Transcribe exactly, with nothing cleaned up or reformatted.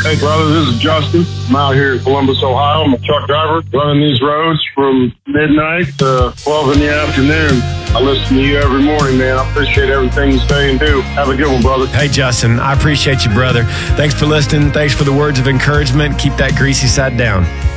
Hey, brother, this is Justin. I'm out here in Columbus, Ohio. I'm a truck driver running these roads from midnight to twelve in the afternoon. I listen to you every morning, man. I appreciate everything you say and do. Have a good one, brother. Hey, Justin, I appreciate you, brother. Thanks for listening. Thanks for the words of encouragement. Keep that greasy side down.